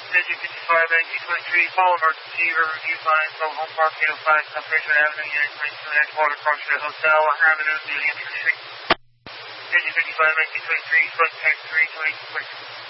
Digit 55, 1923, call emergency, Riverview 5, from Home Park 805, Separation Avenue, Unit 22, next water crossing Hotel Avenue, the entry. Digit 55, 1923, Flight Tech 3, 22.